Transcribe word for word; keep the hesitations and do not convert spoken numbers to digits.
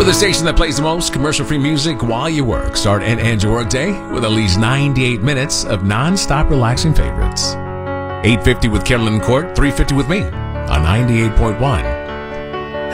the station that plays the most commercial-free music while you work. Start and end your workday with at least ninety-eight minutes of non-stop relaxing favorites. eight fifty with Carolyn Court, three fifty with me on ninety-eight point one